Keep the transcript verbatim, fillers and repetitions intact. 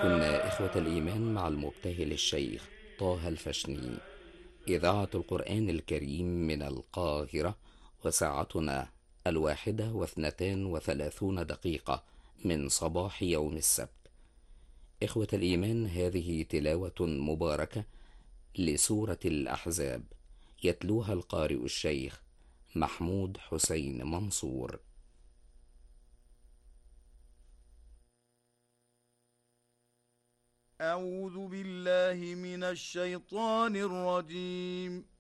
كنا إخوة الإيمان مع المبتهل الشيخ طه الفشني، إذاعة القرآن الكريم من القاهرة، وساعتنا الواحدة واثنتان وثلاثون دقيقة من صباح يوم السبت. إخوة الإيمان، هذه تلاوة مباركة لسورة الأحزاب، يتلوها القارئ الشيخ محمود حسين منصور. أعوذ بالله من الشيطان الرجيم.